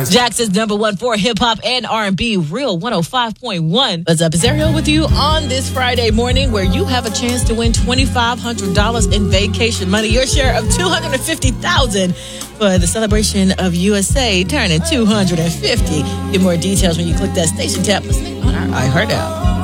Jackson's number one for hip-hop and R&B, Real 105.1. What's up? It's Ariel with you on this Friday morning where you have a chance to win $2,500 in vacation money. Your share of $250,000 for the celebration of USA turning 250. Get more details when you click that station tab listening on our iHeart app.